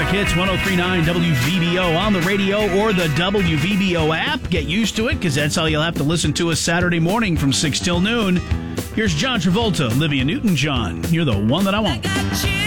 Hits 103.9 WVBO on the radio or the WVBO app. Get used to it, because that's all you'll have to listen to us Saturday morning from 6 till noon. Here's John Travolta, Olivia Newton-John. You're the one that I want.